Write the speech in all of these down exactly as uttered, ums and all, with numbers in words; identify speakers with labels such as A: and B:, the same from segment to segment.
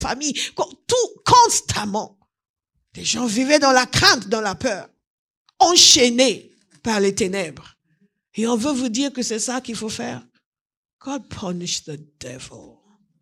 A: famille, tout constamment. Des gens vivaient dans la crainte, dans la peur, enchaînés par les ténèbres. Et on veut vous dire que c'est ça qu'il faut faire. God punish the devil.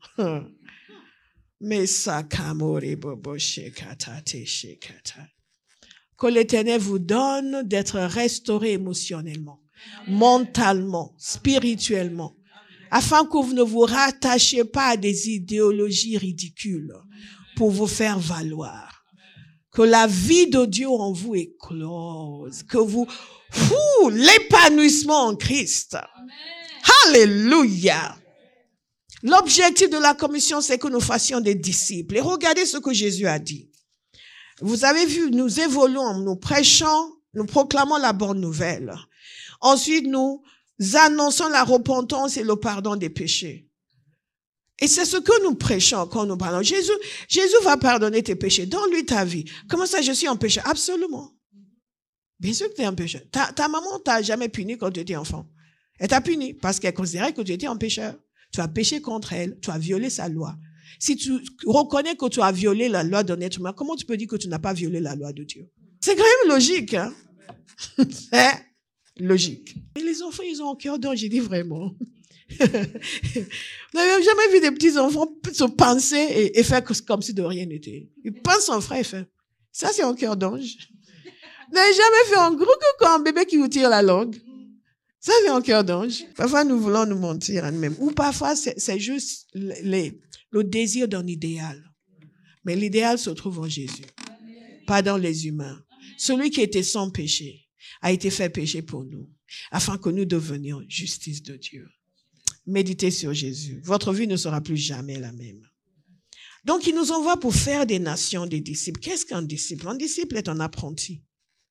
A: Mais ça, kamori bobo shekata te shekata. Que l'Éternel vous donne d'être restauré émotionnellement, mentalement, spirituellement, afin que vous ne vous rattachiez pas à des idéologies ridicules pour vous faire valoir. Que la vie de Dieu en vous éclose, que vous, fou, l'épanouissement en Christ. Amen. Alléluia. L'objectif de la commission, c'est que nous fassions des disciples. Et regardez ce que Jésus a dit. Vous avez vu, nous évoluons, nous prêchons, nous proclamons la bonne nouvelle. Ensuite, nous annonçons la repentance et le pardon des péchés. Et c'est ce que nous prêchons quand nous parlons. Jésus, Jésus va pardonner tes péchés. Donne-lui ta vie. Comment ça, je suis en péché? Absolument. Bien sûr que tu es en péché. Ta, ta maman t'a jamais puni quand tu étais enfant. Elle t'a puni parce qu'elle considérait que tu étais un pécheur. Tu as péché contre elle. Tu as violé sa loi. Si tu reconnais que tu as violé la loi d'un être humain, comment tu peux dire que tu n'as pas violé la loi de Dieu? C'est quand même logique, hein? C'est logique. Et les enfants, ils ont un cœur d'ange, j'ai dit vraiment. Vous n'avez jamais vu des petits enfants se penser et, et faire comme si de rien n'était. Ils pensent en frère et fait. Ça, c'est un cœur d'ange. Vous n'avez jamais fait un gros coucou à un bébé qui vous tire la langue. Ça, c'est un cœur d'ange. Parfois, nous voulons nous mentir à nous-mêmes. Ou parfois, c'est, c'est juste les, le désir d'un idéal. Mais l'idéal se trouve en Jésus, pas dans les humains. Celui qui était sans péché a été fait péché pour nous, afin que nous devenions justice de Dieu. Méditez sur Jésus. Votre vie ne sera plus jamais la même. Donc, il nous envoie pour faire des nations des disciples. Qu'est-ce qu'un disciple? Un disciple est un apprenti.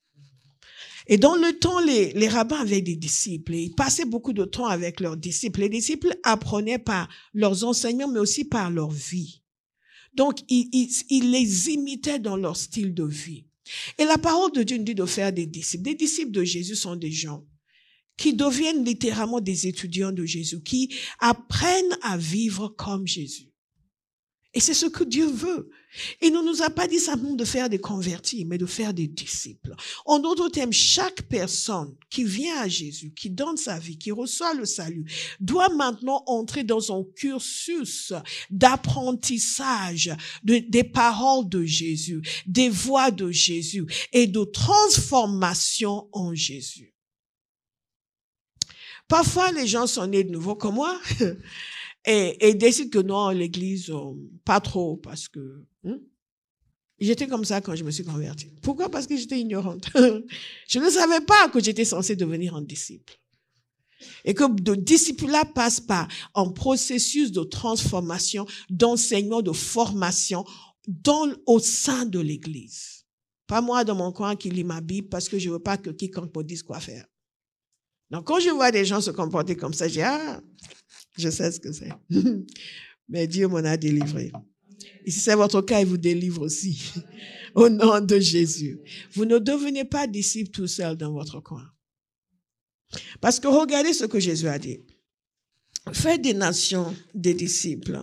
A: Et dans le temps, les, les rabbins avaient des disciples et ils passaient beaucoup de temps avec leurs disciples. Les disciples apprenaient par leurs enseignements, mais aussi par leur vie. Donc, ils, ils, ils les imitaient dans leur style de vie. Et la parole de Dieu nous dit de faire des disciples. Des disciples de Jésus sont des gens qui deviennent littéralement des étudiants de Jésus, qui apprennent à vivre comme Jésus. Et c'est ce que Dieu veut. Il ne nous a pas dit simplement de faire des convertis, mais de faire des disciples. En d'autres termes, chaque personne qui vient à Jésus, qui donne sa vie, qui reçoit le salut, doit maintenant entrer dans un cursus d'apprentissage de, des paroles de Jésus, des voies de Jésus et de transformation en Jésus. Parfois, les gens sont nés de nouveau comme moi et, et décident que non, l'église, euh, pas trop, parce que hein, j'étais comme ça quand je me suis convertie. Pourquoi? Parce que j'étais ignorante. Je ne savais pas que j'étais censée devenir un disciple. Et que le disciple-là passe par un processus de transformation, d'enseignement, de formation dans, au sein de l'église. Pas moi dans mon coin qui lit ma Bible parce que je veux pas que quiconque me dise quoi faire. Donc, quand je vois des gens se comporter comme ça, je dis, ah, je sais ce que c'est. Mais Dieu m'en a délivré. Et si c'est votre cas, il vous délivre aussi. Au nom de Jésus. Vous ne devenez pas disciple tout seul dans votre coin. Parce que regardez ce que Jésus a dit. Faites des nations des disciples.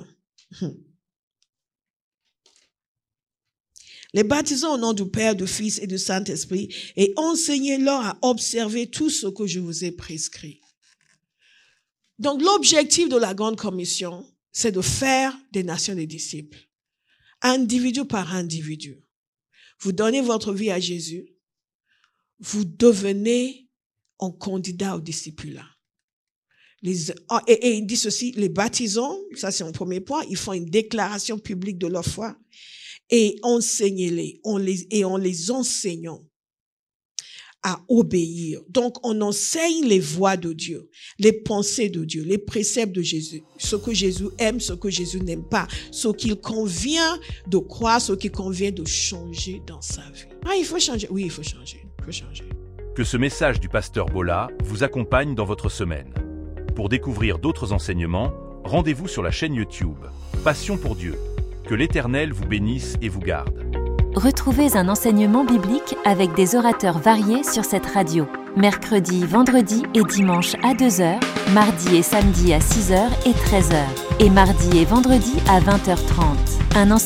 A: Les baptisons au nom du Père, du Fils et du Saint-Esprit et enseignez-leur à observer tout ce que je vous ai prescrit. Donc, l'objectif de la Grande Commission, c'est de faire des nations des disciples, individu par individu. Vous donnez votre vie à Jésus, vous devenez un candidat au discipulat. Les, et, et il dit ceci, les baptisons, ça c'est un premier point, ils font une déclaration publique de leur foi. Et enseignez-les, on les, et en les enseignant à obéir. Donc, on enseigne les voies de Dieu, les pensées de Dieu, les préceptes de Jésus, ce que Jésus aime, ce que Jésus n'aime pas, ce qu'il convient de croire, ce qu'il convient de changer dans sa vie. Ah, il faut changer. Oui, il faut changer. Il faut changer.
B: Que ce message du pasteur Bolla vous accompagne dans votre semaine. Pour découvrir d'autres enseignements, rendez-vous sur la chaîne YouTube Passion pour Dieu. Que l'Éternel vous bénisse et vous garde.
C: Retrouvez un enseignement biblique avec des orateurs variés sur cette radio. mercredi, vendredi et dimanche à deux heures, mardi et samedi à six heures et treize heures, et mardi et vendredi à vingt heures trente. Un